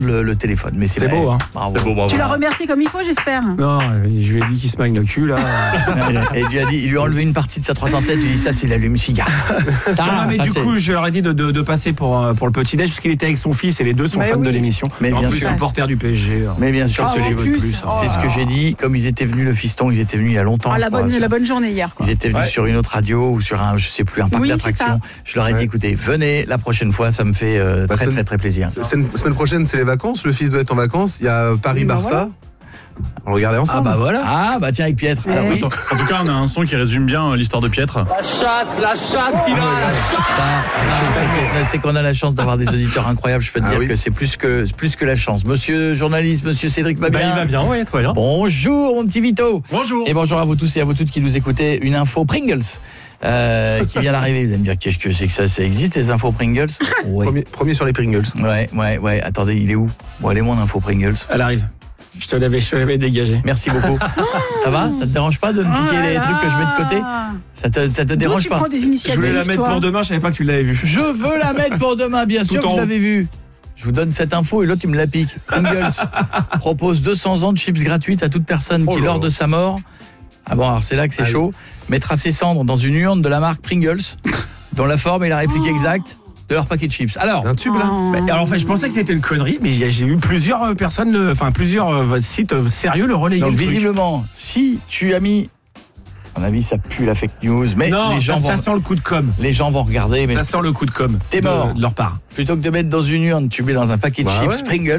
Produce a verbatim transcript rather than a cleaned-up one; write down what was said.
le, le téléphone. Mais c'est, c'est beau, hein. Bravo. C'est beau, bravo. Tu l'as remercié comme il faut, j'espère. Non, je lui ai dit qu'il se magne le cul, là. Et il lui a dit, il lui a enlevé une partie de sa trois cent sept. Il lui a dit, ça, c'est l'allume-cigare. Ah, non, mais ça, du c'est... coup, je leur ai dit de, de, de passer pour, pour le petit-déj, parce qu'il était avec son fils et les deux sont Mais fans oui. de l'émission. Mais en bien plus, sûr. supporters du P S G. Mais bien sûr, Ah, ce en que je veux plus. plus. Oh. C'est ce que j'ai dit. Comme ils étaient venus, le fiston, ils étaient venus il y a longtemps. Ah, je la, crois, bonne, sur- la bonne journée hier, quoi. Ils étaient venus Ouais. sur une autre radio ou sur un, je sais plus, un parc Oui, c'est d'attractions. Je leur ai dit, Ouais. écoutez, venez la prochaine fois, ça me fait euh, Bah, très, semaine- très très plaisir. C'est une- semaine prochaine, c'est les vacances. Le fils doit être en vacances. Il y a Paris-Barça. voilà. On le regardait Ah ensemble. bah voilà. Ah bah tiens avec Pietre. Alors oui, Attends, en tout cas, on a un son qui résume bien euh, l'histoire de Pietre. La chatte, la chatte qu'il a, la chatte. ça, c'est, que- c'est qu'on a la chance d'avoir des auditeurs incroyables. Je peux te Ah dire oui. que c'est plus que plus que la chance. Monsieur journaliste, Monsieur Cédric va bien. Bah, il va bien, oui, toi, bien. Bonjour mon petit Vito. Bonjour. Et bonjour à vous tous et à vous toutes qui nous écoutez. Une info Pringles euh, qui vient d'arriver. Vous allez me dire qu'est-ce que c'est que ça Ça existe les infos Pringles? Ouais. Premier, premier sur les Pringles. Ouais, ouais, ouais. Attendez, il est où? Bon, elle est mon info Pringles. Elle arrive. Je te l'avais, je te l'avais dégagé. Merci beaucoup. Ça va? Ça te dérange pas de me piquer Oh là les là. trucs que je mets de côté? Ça te, ça te D'où dérange tu pas? prends des Je initiatives, voulais la mettre toi pour demain, je savais pas que tu l'avais vu. Je veux la mettre pour demain, bien sûr Tout que en je haut. l'avais vu. Je vous donne cette info et l'autre il me la pique. Pringles propose deux cents ans de chips gratuites à toute personne Oh qui, là lors là. de sa mort, ah bon, alors c'est là que c'est Allez. chaud, mettra ses cendres dans une urne de la marque Pringles, dont la forme et la réplique exacte de leur paquet de chips. Alors, Un tube là. Oh. Bah, alors en fait, je pensais que c'était une connerie, mais j'ai j'ai vu plusieurs euh, personnes, le- enfin plusieurs euh, sites euh, sérieux le relayer. donc le truc. visiblement, si tu as mis, à mon avis ça pue la fake news, mais Non, les gens ça, vont... ça sent le coup de com. Les gens vont regarder, mais Ça sent le coup de com. T'es de- mort. de leur part. plutôt que de mettre dans une urne, tu mets dans un paquet de Bah chips ouais. Pringles.